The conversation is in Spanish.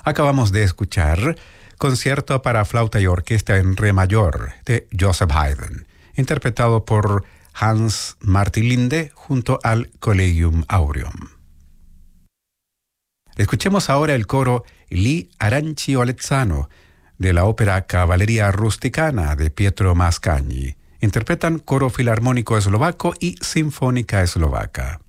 Acabamos de escuchar Concierto para flauta y orquesta en re mayor de Joseph Haydn, interpretado por Hans Martin Linde junto al Collegium Aureum. Escuchemos ahora el coro Gli Aranci Olezzano de la ópera Cavalleria Rusticana de Pietro Mascagni. Interpretan Coro Filarmónico Eslovaco y Sinfónica Eslovaca.